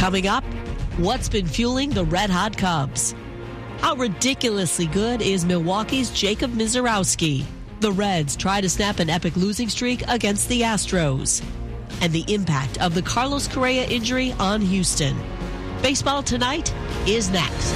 Coming up, what's been fueling the red-hot Cubs? How ridiculously good is Milwaukee's Jacob Misiorowski? The Reds try to snap an epic losing streak against the Astros. And the impact of the Carlos Correa injury on Houston. Baseball Tonight is next.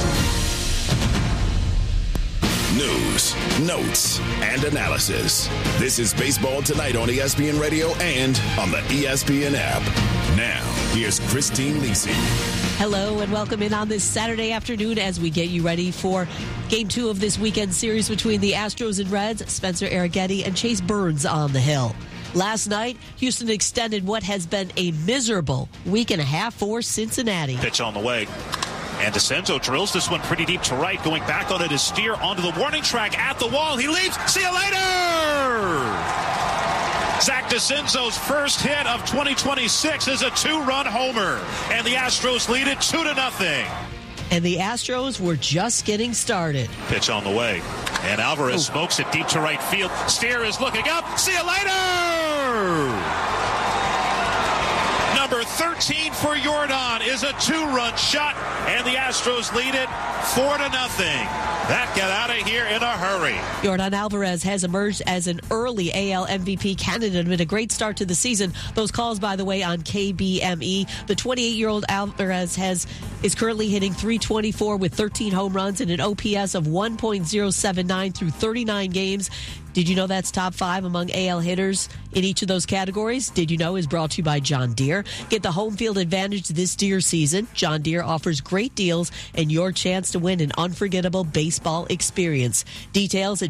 News, notes, and analysis. This is Baseball Tonight on ESPN Radio and on the ESPN app. Now, here's Christine Lisi. Hello and welcome in on this Saturday afternoon as we get you ready for Game 2 of this weekend series between the Astros and Reds. Spencer Arrighetti and Chase Burns on the hill. Last night, Houston extended what has been a miserable week and a half for Cincinnati. Pitch on the way. And DeCenzo drills this one pretty deep to right. Going back on it is Steer onto the warning track at the wall. He leaves. See you later! Zach DeCenzo's first hit of 2026 is a 2-run homer. And the Astros lead it 2-0. And the Astros were just getting started. Pitch on the way. And Alvarez smokes it deep to right field. Steer is looking up. See you later! Number 13 for Yordan is a 2-run shot, and the Astros lead it 4-0. That got out of here in a hurry. Yordan Alvarez has emerged as an early AL MVP candidate amid a great start to the season. Those calls, by the way, on KBME. The 28-year-old Alvarez is currently hitting .324 with 13 home runs and an OPS of 1.079 through 39 games. Did you know that's top 5 among AL hitters in each of those categories? Did you know is brought to you by John Deere. Get the home field advantage this Deere season. John Deere offers great deals and your chance to win an unforgettable baseball experience. Details at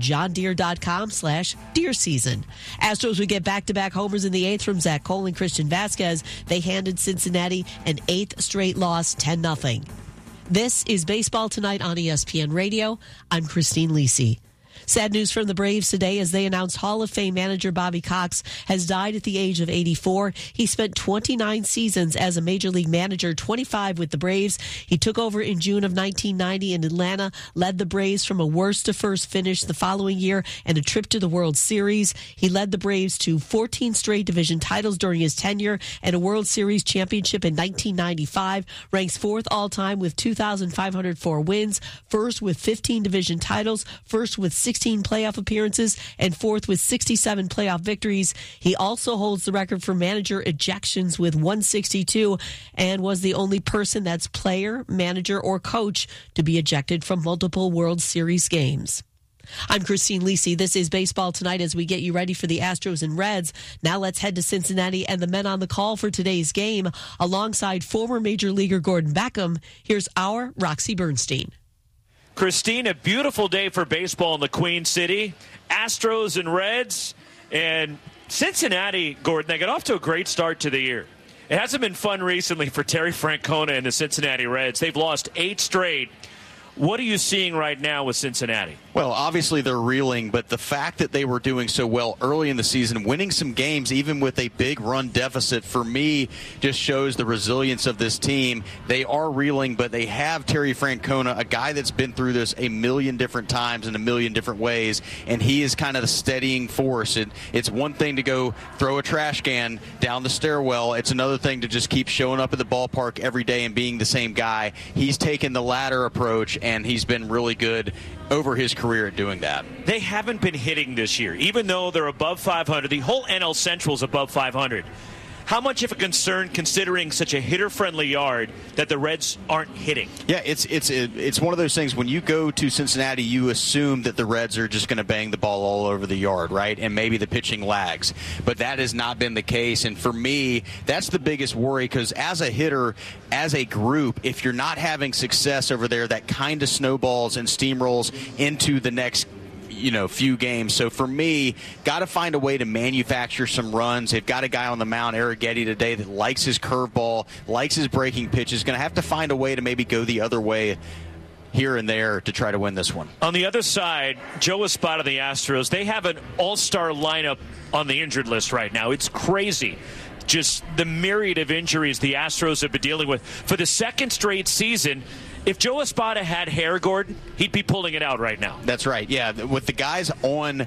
johndeere.com/Deere season. Astros would get back-to-back homers in the 8th from Zach Cole and Christian Vasquez. They handed Cincinnati an 8th straight loss, 10-0. This is Baseball Tonight on ESPN Radio. I'm Christine Lisi. Sad news from the Braves today as they announced Hall of Fame manager Bobby Cox has died at the age of 84. He spent 29 seasons as a major league manager, 25 with the Braves. He took over in June of 1990 in Atlanta, led the Braves from a worst to first finish the following year and a trip to the World Series. He led the Braves to 14 straight division titles during his tenure and a World Series championship in 1995. Ranks 4th all-time with 2,504 wins, 1st with 15 division titles, 1st with 16 playoff appearances, and 4th with 67 playoff victories. He also holds the record for manager ejections with 162 and was the only person that's player, manager, or coach to be ejected from multiple World Series games. I'm Christine Lisi. This is Baseball Tonight as we get you ready for the Astros and Reds. Now let's head to Cincinnati and the men on the call for today's game. Alongside former Major Leaguer Gordon Beckham, here's our Roxy Bernstein. Christine, a beautiful day for baseball in the Queen City. Astros and Reds. And Cincinnati, Gordon, they got off to a great start to the year. It hasn't been fun recently for Terry Francona and the Cincinnati Reds. They've lost 8 straight. What are you seeing right now with Cincinnati? Well, obviously they're reeling, but the fact that they were doing so well early in the season, winning some games even with a big run deficit, for me, just shows the resilience of this team. They are reeling, but they have Terry Francona, a guy that's been through this a million different times in a million different ways, and he is kind of the steadying force. It's one thing to go throw a trash can down the stairwell. It's another thing to just keep showing up at the ballpark every day and being the same guy. He's taken the latter approach, and he's been really good over his career at doing that. They haven't been hitting this year, even though they're above 500. The whole NL Central is above 500. How much of a concern, considering such a hitter-friendly yard, that the Reds aren't hitting? Yeah, it's one of those things. When you go to Cincinnati, you assume that the Reds are just going to bang the ball all over the yard, right? And maybe the pitching lags. But that has not been the case. And for me, that's the biggest worry, because as a hitter, as a group, if you're not having success over there, that kind of snowballs and steamrolls into the next few games. So for me, got to find a way to manufacture some runs. They've got a guy on the mound, Arrighetti, today that likes his curveball, likes his breaking pitches. Going to have to find a way to maybe go the other way here and there to try to win this one. On the other side, Joe Espada, the Astros, they have an all-star lineup on the injured list right now. It's crazy. Just the myriad of injuries the Astros have been dealing with. For the second straight season, if Joe Espada had hair, Gordon, he'd be pulling it out right now. That's right. Yeah, with the guys on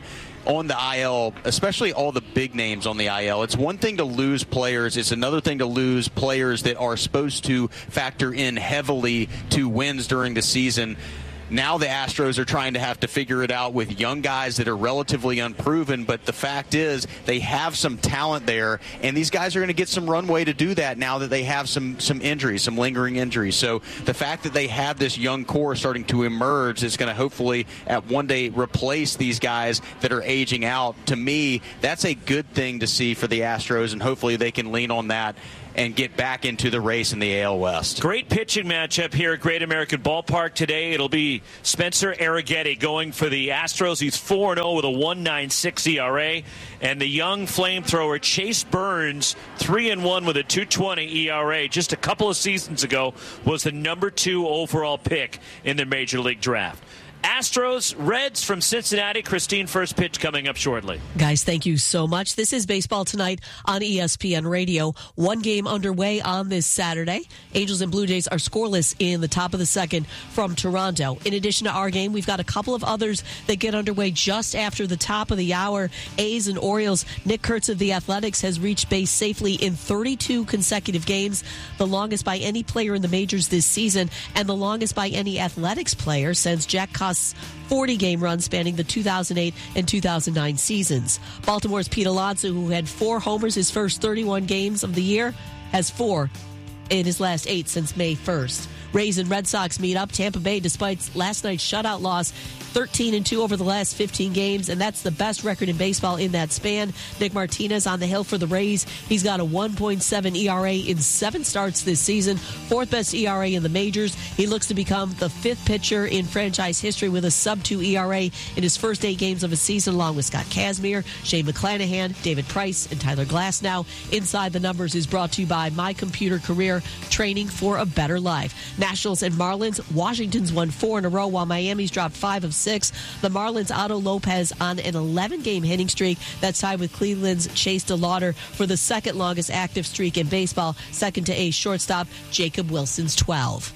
on the IL, especially all the big names on the IL, it's one thing to lose players. It's another thing to lose players that are supposed to factor in heavily to wins during the season. Now the Astros are trying to have to figure it out with young guys that are relatively unproven, but the fact is they have some talent there, and these guys are going to get some runway to do that now that they have some injuries, some lingering injuries. So the fact that they have this young core starting to emerge is going to hopefully at one day replace these guys that are aging out. To me, that's a good thing to see for the Astros, and hopefully they can lean on that and get back into the race in the AL West. Great pitching matchup here at Great American Ballpark today. It'll be Spencer Arrighetti going for the Astros. He's 4-0 with a 1.96 ERA. And the young flamethrower Chase Burns, 3-1 with a 2.20 ERA. Just a couple of seasons ago was the number 2 overall pick in the Major League Draft. Astros, Reds from Cincinnati. Christine, first pitch coming up shortly. Guys, thank you so much. This is Baseball Tonight on ESPN Radio. One game underway on this Saturday. Angels and Blue Jays are scoreless in the top of the second from Toronto. In addition to our game, we've got a couple of others that get underway just after the top of the hour. A's and Orioles. Nick Kurtz of the Athletics has reached base safely in 32 consecutive games, the longest by any player in the majors this season, and the longest by any Athletics player since Jack Cost's 40-game run spanning the 2008 and 2009 seasons. Baltimore's Pete Alonso, who had 4 homers his first 31 games of the year, has 4 in his last 8 since May 1st. Rays and Red Sox meet up. Tampa Bay, despite last night's shutout loss, 13-2 over the last 15 games, and that's the best record in baseball in that span. Nick Martinez on the hill for the Rays. He's got a 1.7 ERA in 7 starts this season, 4th best ERA in the majors. He looks to become the 5th pitcher in franchise history with a sub-2 ERA in his first 8 games of a season, along with Scott Kazmir, Shane McClanahan, David Price, and Tyler Glasnow. Inside the Numbers is brought to you by My Computer Career, training for a better life. Nationals and Marlins. Washington's won 4 in a row, while Miami's dropped 5 of 6. The Marlins' Otto Lopez on an 11-game hitting streak that's tied with Cleveland's Chase DeLauder for the second longest active streak in baseball, second to A's shortstop Jacob Wilson's 12.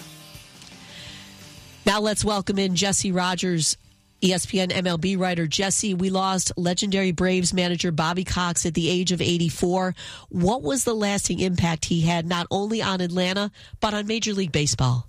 Now let's welcome in Jesse Rogers, ESPN MLB writer. Jesse, we lost legendary Braves manager Bobby Cox at the age of 84. What was the lasting impact he had not only on Atlanta, but on Major League Baseball?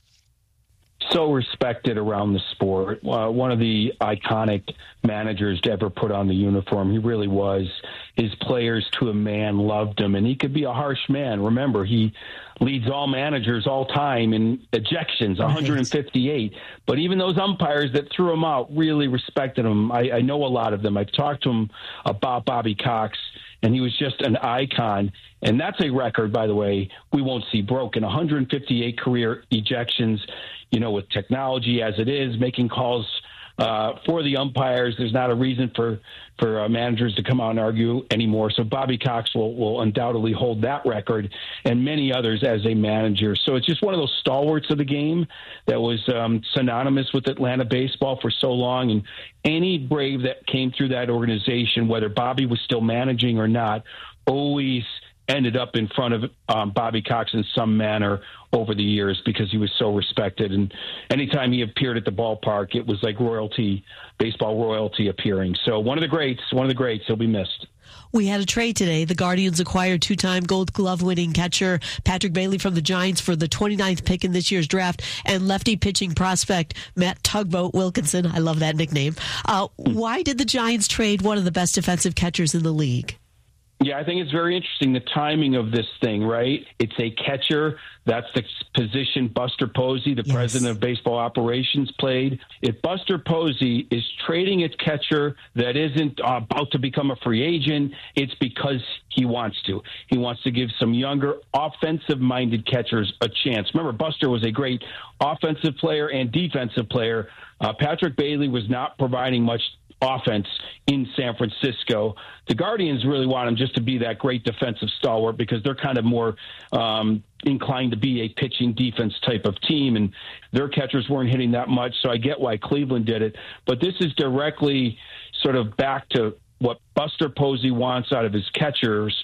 So respected around the sport. One of the iconic managers to ever put on the uniform. He really was. His players to a man loved him, and he could be a harsh man. Remember, he leads all managers all time in ejections, 158. But even those umpires that threw him out really respected him. I know a lot of them. I've talked to him about Bobby Cox, and he was just an icon. And that's a record, by the way, we won't see broken. 158 career ejections, you know, with technology as it is, making calls for the umpires. There's not a reason for managers to come out and argue anymore. So Bobby Cox will undoubtedly hold that record and many others as a manager. So it's just one of those stalwarts of the game that was synonymous with Atlanta baseball for so long. And any Brave that came through that organization, whether Bobby was still managing or not, always ended up in front of Bobby Cox in some manner over the years because he was so respected. And anytime he appeared at the ballpark, it was like royalty, baseball royalty appearing. So one of the greats, he'll be missed. We had a trade today. The Guardians acquired 2-time Gold Glove winning catcher Patrick Bailey from the Giants for the 29th pick in this year's draft, and lefty pitching prospect Matt Tugboat Wilkinson. I love that nickname. Why did the Giants trade one of the best defensive catchers in the league? Yeah, I think it's very interesting, the timing of this thing, right? It's a catcher. That's the position Buster Posey, the president of baseball operations, played. If Buster Posey is trading a catcher that isn't about to become a free agent, it's because he wants to. He wants to give some younger offensive-minded catchers a chance. Remember, Buster was a great offensive player and defensive player. Patrick Bailey was not providing much offense in San Francisco. The Guardians really want him just to be that great defensive stalwart because they're kind of more inclined to be a pitching defense type of team, and their catchers weren't hitting that much, so I get why Cleveland did it. But this is directly sort of back to what Buster Posey wants out of his catchers,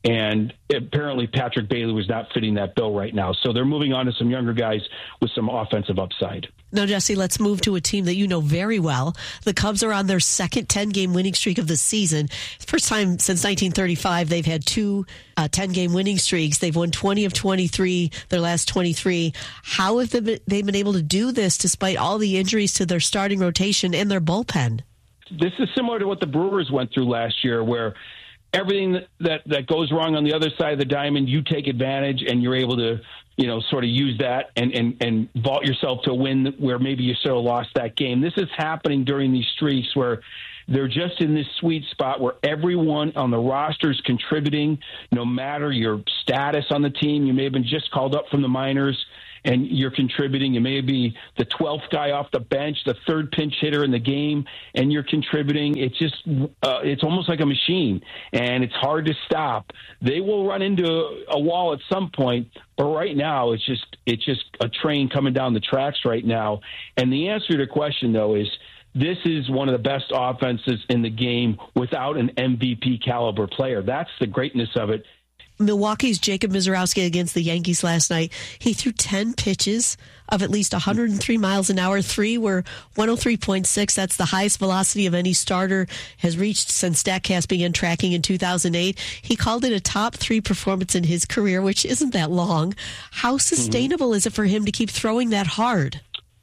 And apparently Patrick Bailey was not fitting that bill right now. So they're moving on to some younger guys with some offensive upside. Now, Jesse, let's move to a team that you know very well. The Cubs are on their second 10-game winning streak of the season. First time since 1935 they've had two 10-game winning streaks. They've won 20 of 23, their last 23. How have they been able to do this despite all the injuries to their starting rotation and their bullpen? This is similar to what the Brewers went through last year, where everything that goes wrong on the other side of the diamond, you take advantage and you're able to, sort of use that and vault yourself to a win where maybe you sort of lost that game. This is happening during these streaks where they're just in this sweet spot where everyone on the roster is contributing, no matter your status on the team. You may have been just called up from the minors and you're contributing. You may be the 12th guy off the bench, the third pinch hitter in the game, and you're contributing. It's just, it's almost like a machine, and it's hard to stop. They will run into a wall at some point, but right now it's just a train coming down the tracks right now. And the answer to the question, though, is this is one of the best offenses in the game without an MVP caliber player. That's the greatness of it. Milwaukee's Jacob Misiorowski against the Yankees last night. He threw 10 pitches of at least 103 miles an hour. 3 were 103.6. That's the highest velocity of any starter has reached since StatCast began tracking in 2008. He called it a top 3 performance in his career, which isn't that long. How sustainable is it for him to keep throwing that hard?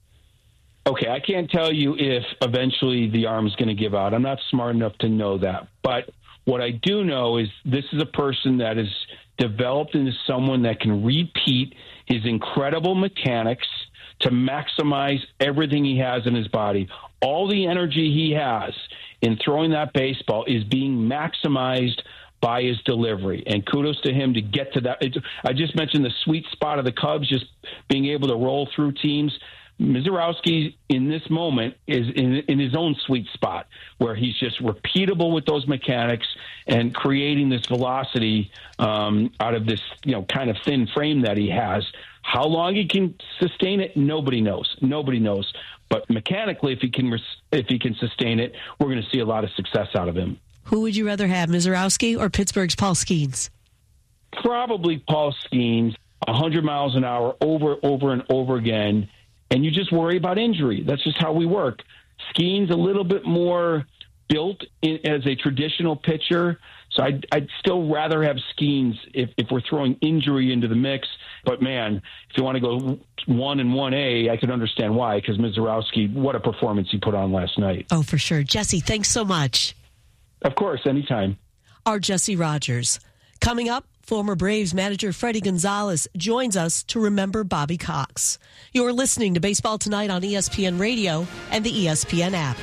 Okay, I can't tell you if eventually the arm's going to give out. I'm not smart enough to know that. But what I do know is this is a person that is developed into someone that can repeat his incredible mechanics to maximize everything he has in his body. All the energy he has in throwing that baseball is being maximized by his delivery. And kudos to him to get to that. I just mentioned the sweet spot of the Cubs, just being able to roll through teams. Misiorowski in this moment is in his own sweet spot where he's just repeatable with those mechanics and creating this velocity out of this, kind of thin frame that he has. How long he can sustain it, nobody knows. Nobody knows. But mechanically, if he can sustain it, we're going to see a lot of success out of him. Who would you rather have, Misiorowski or Pittsburgh's Paul Skeens? Probably Paul Skeens, 100 miles an hour over and over again. And you just worry about injury. That's just how we work. Skeens a little bit more built as a traditional pitcher. So I'd still rather have Skeens if we're throwing injury into the mix. But, man, if you want to go 1 and 1A, I can understand why, because Misiorowski, what a performance he put on last night. Oh, for sure. Jesse, thanks so much. Of course, anytime. Our Jesse Rogers. Coming up, former Braves manager Freddie Gonzalez joins us to remember Bobby Cox. You're listening to Baseball Tonight on ESPN Radio and the ESPN app.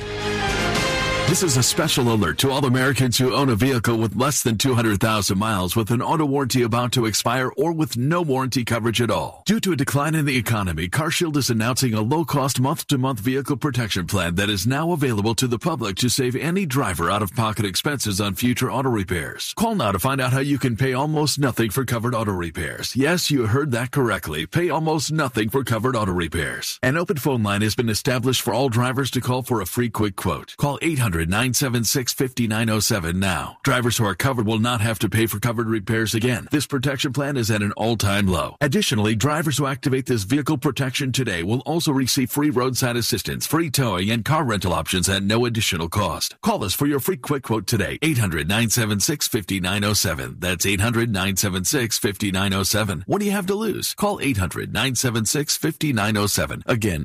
This is a special alert to all Americans who own a vehicle with less than 200,000 miles with an auto warranty about to expire or with no warranty coverage at all. Due to a decline in the economy, CarShield is announcing a low-cost month-to-month vehicle protection plan that is now available to the public to save any driver out-of-pocket expenses on future auto repairs. Call now to find out how you can pay almost nothing for covered auto repairs. Yes, you heard that correctly. Pay almost nothing for covered auto repairs. An open phone line has been established for all drivers to call for a free quick quote. Call 800-976-5907 now. Drivers who are covered will not have to pay for covered repairs again. This protection plan is at an all-time low. Additionally, drivers who activate this vehicle protection today will also receive free roadside assistance, free towing, and car rental options at no additional cost. Call us for your free quick quote today. 800-976-5907. That's 800-976-5907. What do you have to lose? Call 800-976-5907. Again,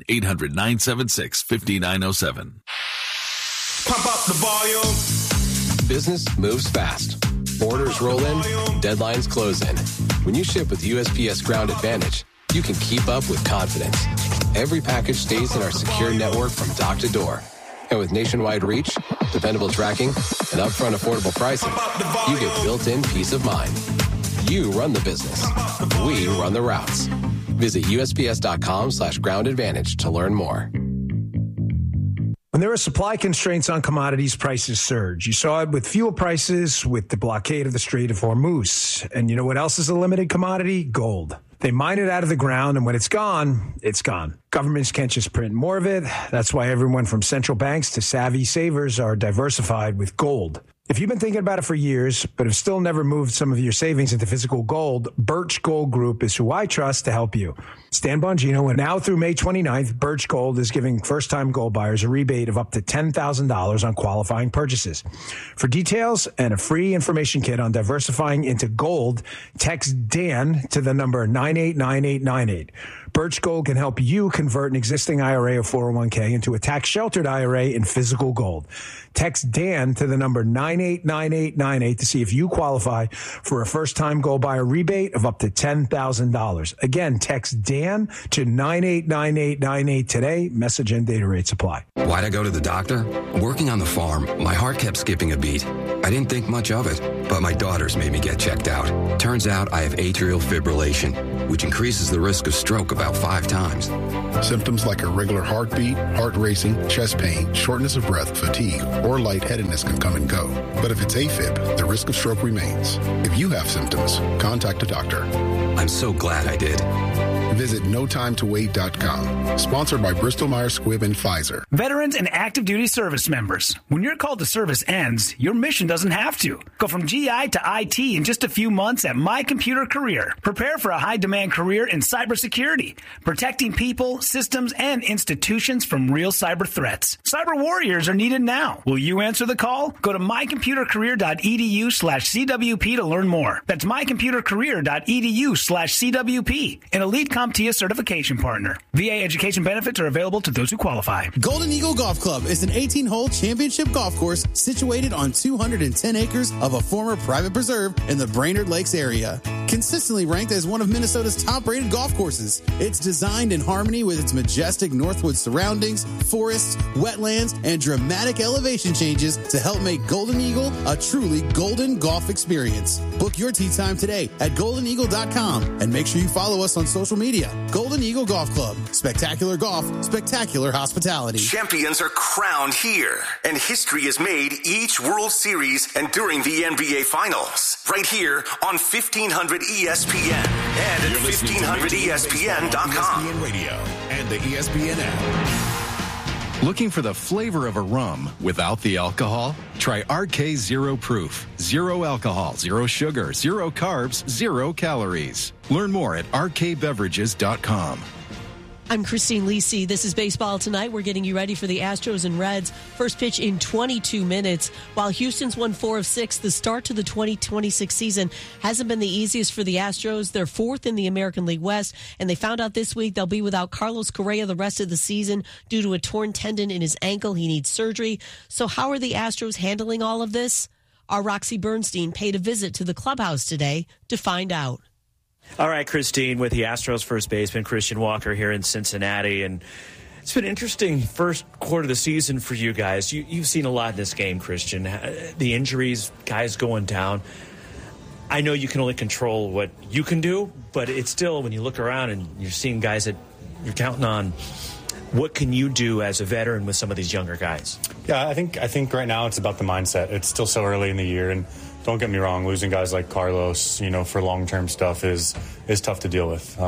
800-976-5907. Pump up the volume. Business moves fast. Orders roll in, deadlines close in. When you ship with USPS Ground Advantage, you can keep up with confidence. Every package stays in our secure network from dock to door. And with nationwide reach, dependable tracking, and upfront affordable pricing, you get built-in peace of mind. You run the business. We run the routes. Visit USPS.com/Ground Advantage to learn more. When there are supply constraints on commodities, prices surge. You saw it with fuel prices, with the blockade of the Strait of Hormuz. And you know what else is a limited commodity? Gold. They mine it out of the ground, and when it's gone, it's gone. Governments can't just print more of it. That's why everyone from central banks to savvy savers are diversified with gold. If you've been thinking about it for years, but have still never moved some of your savings into physical gold, Birch Gold Group is who I trust to help you. Stan Bongino, and now through May 29th, Birch Gold is giving first-time gold buyers a rebate of up to $10,000 on qualifying purchases. For details and a free information kit on diversifying into gold, text Dan to the number 989898. Birch Gold can help you convert an existing IRA or 401k into a tax-sheltered IRA in physical gold. Text Dan to the number 989898 to see if you qualify for a first-time gold buyer rebate of up to $10,000. Again, text Dan to 989898 today. Message and data rates apply. Why'd I go to the doctor? Working on the farm, my heart kept skipping a beat. I didn't think much of it, but my daughters made me get checked out. Turns out I have atrial fibrillation, which increases the risk of stroke about 5 times. Symptoms like irregular heartbeat, heart racing, chest pain, shortness of breath, fatigue, or lightheadedness can come and go. But if it's AFib, the risk of stroke remains. If you have symptoms, contact a doctor. I'm so glad I did. Visit NoTimeToWait.com. Sponsored by Bristol-Myers Squibb and Pfizer. Veterans and active duty service members. When your call to service ends, your mission doesn't have to. Go from GI to IT in just a few months at My Computer Career. Prepare for a high-demand career in cybersecurity, protecting people, systems, and institutions from real cyber threats. Cyber warriors are needed now. Will you answer the call? Go to mycomputercareer.edu/CWP to learn more. That's mycomputercareer.edu/CWP. An elite CompTIA certification partner. VA education benefits are available to those who qualify. Golden Eagle Golf Club is an 18-hole championship golf course situated on 210 acres of a former private preserve in the Brainerd Lakes area. Consistently ranked as one of Minnesota's top-rated golf courses, it's designed in harmony with its majestic Northwood surroundings, forests, wetlands, and dramatic elevation changes to help make Golden Eagle a truly golden golf experience. Book your tee time today at goldeneagle.com and make sure you follow us on social media. Golden Eagle Golf Club. Spectacular golf, spectacular hospitality. Champions are crowned here, and history is made each World Series and during the NBA Finals. Right here on 1500 ESPN and at 1500ESPN.com. ESPN Radio and the ESPN app. Looking for the flavor of a rum without the alcohol? Try RK Zero Proof. 0 alcohol, 0 sugar, 0 carbs, 0 calories. Learn more at rkbeverages.com. I'm Christine Lisi. This is Baseball Tonight. We're getting you ready for the Astros and Reds. First pitch in 22 minutes. While Houston's won 4 of 6, the start to the 2026 season hasn't been the easiest for the Astros. They're 4th in the American League West, and they found out this week they'll be without Carlos Correa the rest of the season due to a torn tendon in his ankle. He needs surgery. So how are the Astros handling all of this? Our Roxy Bernstein paid a visit to the clubhouse today to find out. All right, Christine, with the Astros first baseman Christian Walker here in Cincinnati. And it's been an interesting first quarter of the season for you guys. You've seen a lot in this game, Christian. The injuries, guys going down. I know you can only control what you can do, but it's still, when you look around and you're seeing guys that you're counting on, what can you do as a veteran with some of these younger guys? Yeah, I think right now it's about the mindset. It's still so early in the year, and don't get me wrong, losing guys like Carlos, for long-term stuff is tough to deal with.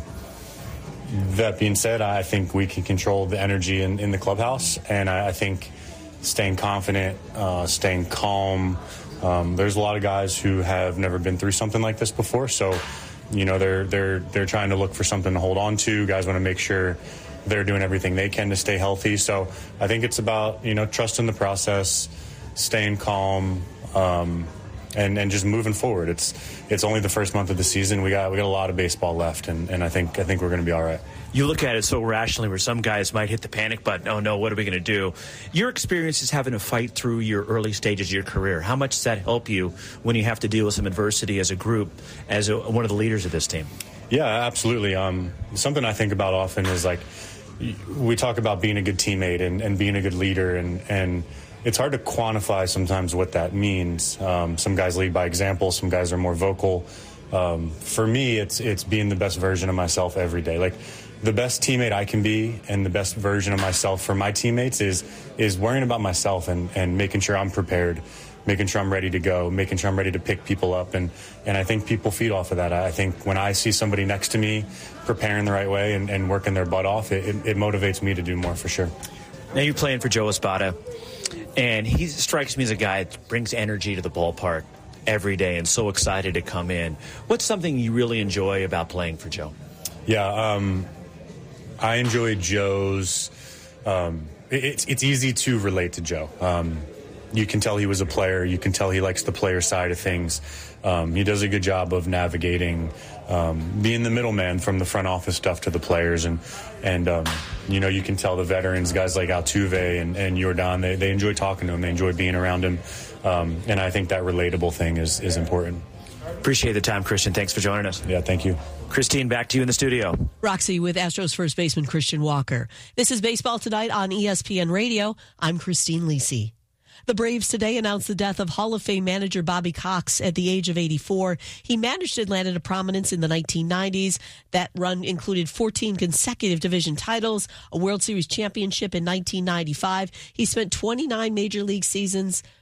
That being said, I think we can control the energy in the clubhouse, and I think staying confident, staying calm. There's a lot of guys who have never been through something like this before, so they're trying to look for something to hold on to. Guys want to make sure they're doing everything they can to stay healthy. So I think it's about trusting the process, staying calm. And just moving forward. It's only the first month of the season. We got a lot of baseball left, and I think we're going to be all right. You look at it so rationally, where some guys might hit the panic button. Oh no, what are we going to do? Your experience is having to fight through your early stages of your career. How much does that help you when you have to deal with some adversity as a group, as one of the leaders of this team? Yeah, absolutely. Something I think about often is we talk about being a good teammate and being a good leader, and it's hard to quantify sometimes what that means. Some guys lead by example. Some guys are more vocal. For me, it's being the best version of myself every day. The best teammate I can be and the best version of myself for my teammates is worrying about myself and making sure I'm prepared, making sure I'm ready to go, making sure I'm ready to pick people up. And I think people feed off of that. I think when I see somebody next to me preparing the right way and working their butt off, it motivates me to do more for sure. Now you're playing for Joe Espada. And he strikes me as a guy that brings energy to the ballpark every day and so excited to come in. What's something you really enjoy about playing for Joe? Yeah, I enjoy Joe's. It's easy to relate to Joe. You can tell he was a player. You can tell he likes the player side of things. He does a good job of navigating, being the middleman from the front office stuff to the players. And you can tell the veterans, guys like Altuve and Jordan, they enjoy talking to him. They enjoy being around him. And I think that relatable thing is important. Appreciate the time, Christian. Thanks for joining us. Yeah, thank you. Christine, back to you in the studio. Roxy with Astros first baseman Christian Walker. This is Baseball Tonight on ESPN Radio. I'm Christine Lisi. The Braves today announced the death of Hall of Fame manager Bobby Cox at the age of 84. He managed Atlanta to prominence in the 1990s. That run included 14 consecutive division titles, a World Series championship in 1995. He spent 29 major league seasons,